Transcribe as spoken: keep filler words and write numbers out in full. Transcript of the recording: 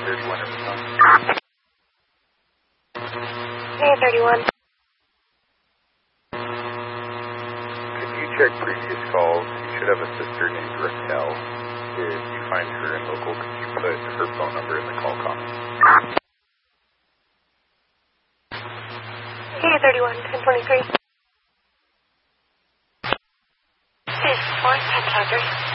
thirty-one or so. Hey, thirty-one. Could you check previous calls? You should have a sister named Raquel. If you find her in local, could you put her phone number in the call comments? Hey, thirty-one, ten twenty-three. Hey, four, ten Chargers.